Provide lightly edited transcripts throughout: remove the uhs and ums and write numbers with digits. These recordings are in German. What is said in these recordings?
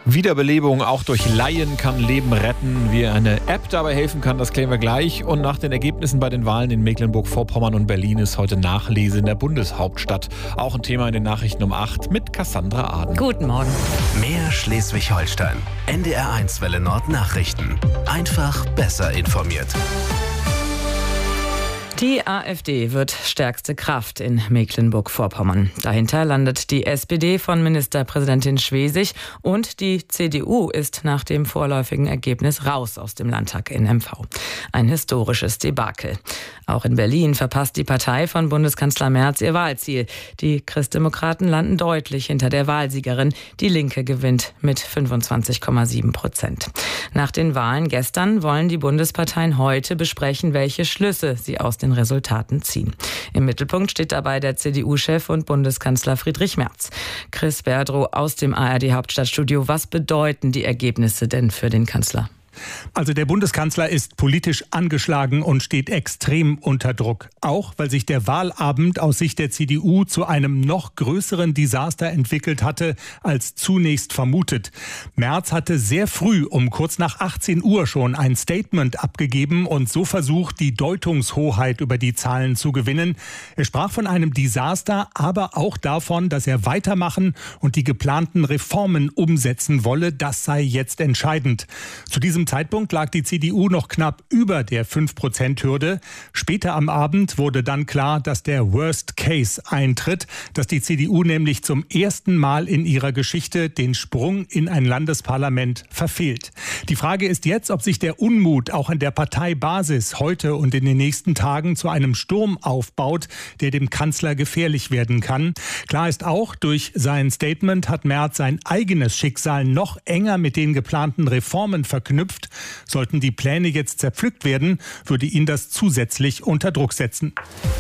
Wiederbelebung auch durch Laien kann Leben retten. Wie eine App dabei helfen kann, das klären wir gleich. Und nach den Ergebnissen bei den Wahlen in Mecklenburg-Vorpommern und Berlin ist heute Nachlese in der Bundeshauptstadt. Auch ein Thema in den Nachrichten um 8 mit Cassandra Aden. Guten Morgen. Mehr Schleswig-Holstein. NDR1 Welle Nord Nachrichten. Einfach besser informiert. Die AfD wird stärkste Kraft in Mecklenburg-Vorpommern. Dahinter landet die SPD von Ministerpräsidentin Schwesig und die CDU ist nach dem vorläufigen Ergebnis raus aus dem Landtag in MV. Ein historisches Debakel. Auch in Berlin verpasst die Partei von Bundeskanzler Merz ihr Wahlziel. Die Christdemokraten landen deutlich hinter der Wahlsiegerin. Die Linke gewinnt mit 25,7%. Nach den Wahlen gestern wollen die Bundesparteien heute besprechen, welche Schlüsse sie aus den Resultaten ziehen. Im Mittelpunkt steht dabei der CDU-Chef und Bundeskanzler Friedrich Merz. Chris Berdrow aus dem ARD-Hauptstadtstudio. Was bedeuten die Ergebnisse denn für den Kanzler? Also der Bundeskanzler ist politisch angeschlagen und steht extrem unter Druck. Auch weil sich der Wahlabend aus Sicht der CDU zu einem noch größeren Desaster entwickelt hatte, als zunächst vermutet. Merz hatte sehr früh um kurz nach 18 Uhr schon ein Statement abgegeben und so versucht, die Deutungshoheit über die Zahlen zu gewinnen. Er sprach von einem Desaster, aber auch davon, dass er weitermachen und die geplanten Reformen umsetzen wolle. Das sei jetzt entscheidend. Zu diesem Zeitpunkt lag die CDU noch knapp über der 5%-Hürde. Später am Abend wurde dann klar, dass der Worst Case eintritt, dass die CDU nämlich zum ersten Mal in ihrer Geschichte den Sprung in ein Landesparlament verfehlt. Die Frage ist jetzt, ob sich der Unmut auch in der Parteibasis heute und in den nächsten Tagen zu einem Sturm aufbaut, der dem Kanzler gefährlich werden kann. Klar ist auch, durch sein Statement hat Merz sein eigenes Schicksal noch enger mit den geplanten Reformen verknüpft. Sollten die Pläne jetzt zerpflückt werden, würde ihn das zusätzlich unter Druck setzen.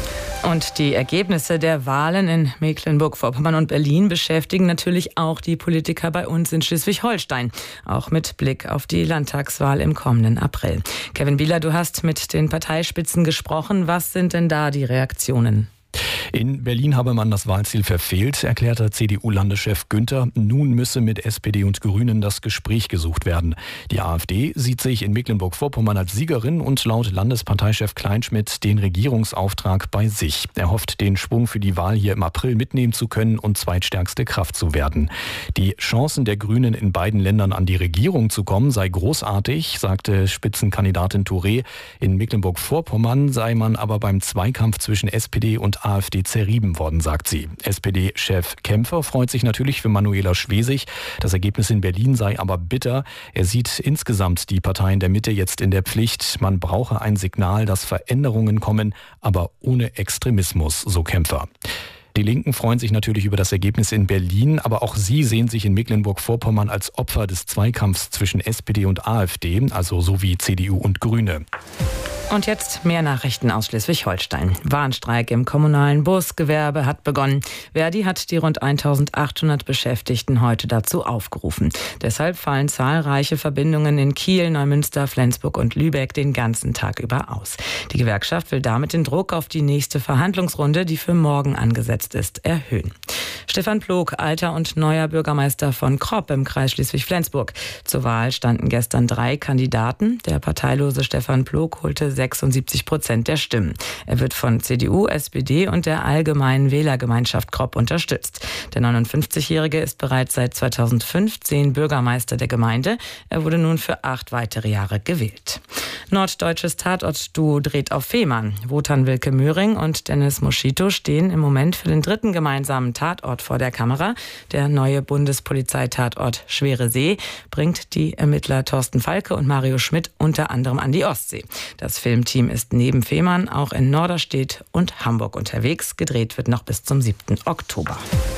Und die Ergebnisse der Wahlen in Mecklenburg-Vorpommern und Berlin beschäftigen natürlich auch die Politiker bei uns in Schleswig-Holstein. Auch mit Blick auf die Landtagswahl im kommenden April. Kevin Bieler, du hast mit den Parteispitzen gesprochen. Was sind denn da die Reaktionen? In Berlin habe man das Wahlziel verfehlt, erklärte CDU-Landeschef Günther. Nun müsse mit SPD und Grünen das Gespräch gesucht werden. Die AfD sieht sich in Mecklenburg-Vorpommern als Siegerin und laut Landesparteichef Kleinschmidt den Regierungsauftrag bei sich. Er hofft, den Schwung für die Wahl hier im April mitnehmen zu können und zweitstärkste Kraft zu werden. Die Chancen der Grünen in beiden Ländern an die Regierung zu kommen sei großartig, sagte Spitzenkandidatin Touré. In Mecklenburg-Vorpommern sei man aber beim Zweikampf zwischen SPD und AfD zerrieben worden, sagt sie. SPD-Chef Kämpfer freut sich natürlich für Manuela Schwesig. Das Ergebnis in Berlin sei aber bitter. Er sieht insgesamt die Parteien der Mitte jetzt in der Pflicht. Man brauche ein Signal, dass Veränderungen kommen, aber ohne Extremismus, so Kämpfer. Die Linken freuen sich natürlich über das Ergebnis in Berlin, aber auch sie sehen sich in Mecklenburg-Vorpommern als Opfer des Zweikampfs zwischen SPD und AfD, also so wie CDU und Grüne. Und jetzt mehr Nachrichten aus Schleswig-Holstein. Warnstreik im kommunalen Busgewerbe hat begonnen. Verdi hat die rund 1800 Beschäftigten heute dazu aufgerufen. Deshalb fallen zahlreiche Verbindungen in Kiel, Neumünster, Flensburg und Lübeck den ganzen Tag über aus. Die Gewerkschaft will damit den Druck auf die nächste Verhandlungsrunde, die für morgen angesetzt ist, erhöhen. Stefan Plog, alter und neuer Bürgermeister von Kropp im Kreis Schleswig-Flensburg. Zur Wahl standen gestern 3 Kandidaten. Der parteilose Stefan Plog holte 76% der Stimmen. Er wird von CDU, SPD und der Allgemeinen Wählergemeinschaft Kropp unterstützt. Der 59-Jährige ist bereits seit 2015 Bürgermeister der Gemeinde. Er wurde nun für 8 weitere Jahre gewählt. Norddeutsches Tatort-Duo dreht auf Fehmarn. Wotan Wilke Möhring und Dennis Moschito stehen im Moment für den 3. gemeinsamen Tatort vor der Kamera. Der neue Bundespolizeitatort Schwere See bringt die Ermittler Thorsten Falke und Mario Schmidt unter anderem an die Ostsee. Das Filmteam ist neben Fehmarn auch in Norderstedt und Hamburg unterwegs. Gedreht wird noch bis zum 7. Oktober.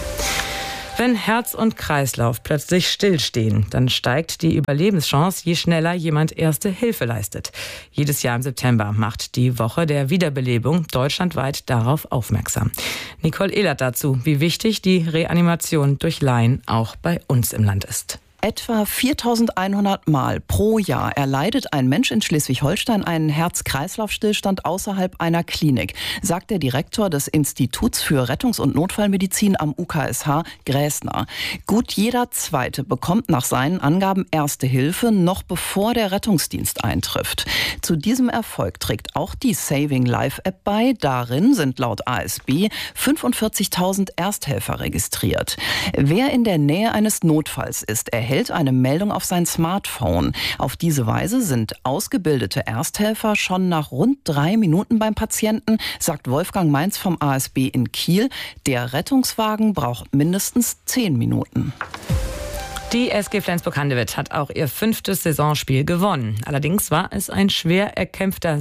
Wenn Herz und Kreislauf plötzlich stillstehen, dann steigt die Überlebenschance, je schneller jemand erste Hilfe leistet. Jedes Jahr im September macht die Woche der Wiederbelebung deutschlandweit darauf aufmerksam. Nicole Ehlert dazu, wie wichtig die Reanimation durch Laien auch bei uns im Land ist. Etwa 4.100 Mal pro Jahr erleidet ein Mensch in Schleswig-Holstein einen Herz-Kreislauf-Stillstand außerhalb einer Klinik, sagt der Direktor des Instituts für Rettungs- und Notfallmedizin am UKSH, Gräßner. Gut jeder Zweite bekommt nach seinen Angaben Erste Hilfe, noch bevor der Rettungsdienst eintrifft. Zu diesem Erfolg trägt auch die Saving Life App bei. Darin sind laut ASB 45.000 Ersthelfer registriert. Wer in der Nähe eines Notfalls ist, erhält eine Meldung auf sein Smartphone. Auf diese Weise sind ausgebildete Ersthelfer schon nach rund 3 Minuten beim Patienten, sagt Wolfgang Mainz vom ASB in Kiel. Der Rettungswagen braucht mindestens 10 Minuten. Die SG Flensburg-Handewitt hat auch ihr 5. Saisonspiel gewonnen. Allerdings war es ein schwer erkämpfter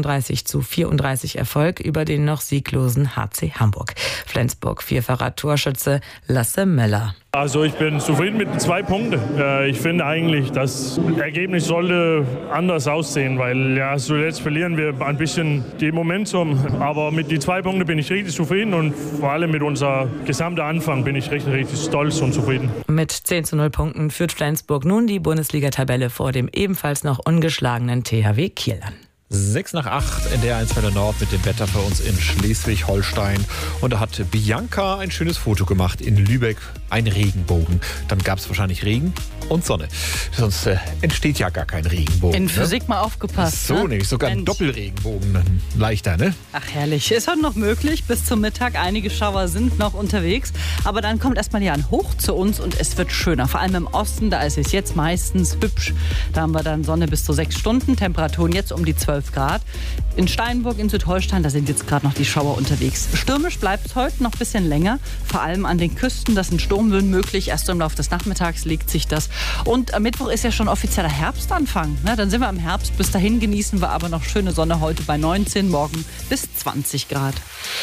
37:34 Erfolg über den noch sieglosen HC Hamburg. Flensburg-Vierfacher Torschütze Lasse Möller. Also ich bin zufrieden mit den 2 Punkten. Ich finde eigentlich, das Ergebnis sollte anders aussehen, weil zuletzt verlieren wir ein bisschen die Momentum. Aber mit den 2 Punkten bin ich richtig zufrieden und vor allem mit unser gesamter Anfang bin ich richtig stolz und zufrieden. Mit 10:0 Punkten führt Flensburg nun die Bundesliga-Tabelle vor dem ebenfalls noch ungeschlagenen THW Kiel an. 6:08 in der 1 Welle Nord mit dem Wetter für uns in Schleswig-Holstein. Und da hat Bianca ein schönes Foto gemacht in Lübeck, ein Regenbogen. Dann gab es wahrscheinlich Regen und Sonne. Sonst entsteht ja gar kein Regenbogen. In Physik mal aufgepasst. So, nämlich sogar ein Doppelregenbogen. Leichter, ne? Ach herrlich. Ist heute noch möglich. Bis zum Mittag. Einige Schauer sind noch unterwegs. Aber dann kommt erstmal hier ein Hoch zu uns und es wird schöner. Vor allem im Osten, da ist es jetzt meistens hübsch. Da haben wir dann Sonne bis zu 6 Stunden. Temperaturen jetzt um die 12 Grad. In Steinburg in Südholstein, da sind jetzt gerade noch die Schauer unterwegs. Stürmisch bleibt es heute noch ein bisschen länger. Vor allem an den Küsten, das sind Sturmböen möglich. Erst im Laufe des Nachmittags legt sich das. Und am Mittwoch ist ja schon offizieller Herbstanfang. Na, dann sind wir im Herbst. Bis dahin genießen wir aber noch schöne Sonne heute bei 19, morgen bis 20 Grad.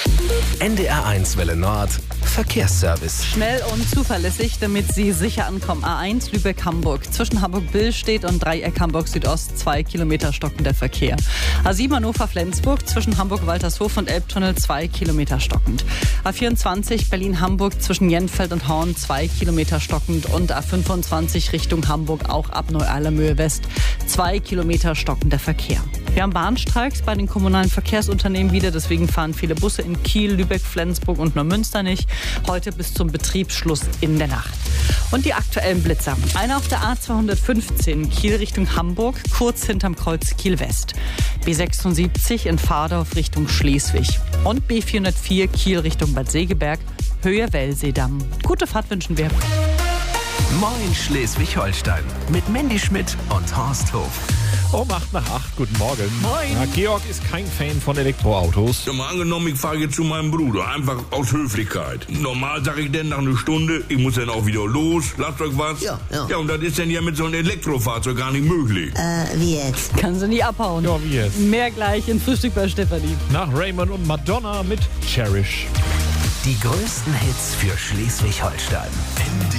NDR1 Welle Nord, Verkehrsservice. Schnell und zuverlässig, damit Sie sicher ankommen. A1 Lübeck-Hamburg. Zwischen Hamburg-Billstedt und Dreieck Hamburg-Südost 2 Kilometer stockender Verkehr. A7 Hannover-Flensburg. Zwischen Hamburg-Waltershof und Elbtunnel 2 Kilometer stockend. A24 Berlin-Hamburg. Zwischen Jenfeld und Horn 2 Kilometer stockend. Und A25 Richtung Hamburg auch ab Neu-Allermöhe West 2 Kilometer stockender Verkehr. Wir haben Bahnstreiks bei den kommunalen Verkehrsunternehmen wieder. Deswegen fahren viele Busse in Kiel, Lübeck, Flensburg und Neumünster nicht. Heute bis zum Betriebsschluss in der Nacht. Und die aktuellen Blitzer. Einer auf der A215 Kiel Richtung Hamburg, kurz hinterm Kreuz Kiel-West. B76 in Vardorf Richtung Schleswig. Und B404 Kiel Richtung Bad Segeberg, Höhe Wellseedamm. Gute Fahrt wünschen wir. Moin Schleswig-Holstein mit Mandy Schmidt und Horst Hof. Um 8:08, guten Morgen. Moin. Ja, Georg ist kein Fan von Elektroautos. Ja, mal angenommen, ich fahre jetzt zu meinem Bruder, einfach aus Höflichkeit. Normal sage ich dann nach einer Stunde, ich muss dann auch wieder los, lasst euch was. Ja. Ja, und das ist dann ja mit so einem Elektrofahrzeug gar nicht möglich. Wie jetzt? Kann sie nie abhauen. Ja, wie jetzt? Mehr gleich in Frühstück bei Stefanie. Nach Raymond und Madonna mit Cherish. Die größten Hits für Schleswig-Holstein.